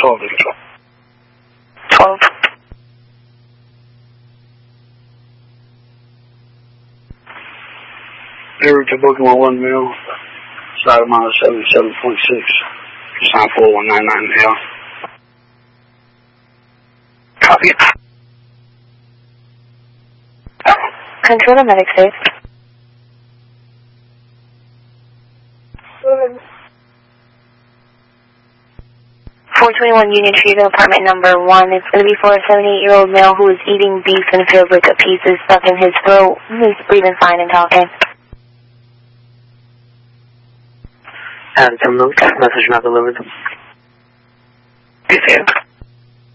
12. 12. Error to booking 1 mil. Side of mile 77.6. Sign 4199L. Copy. Control the medic safe. 421 Union Street, apartment number 1. It's going to be for a 78-year-old male who is eating beef and feels like a piece is stuck in his throat. He's breathing fine and talking. And some notes, message not delivered. You too.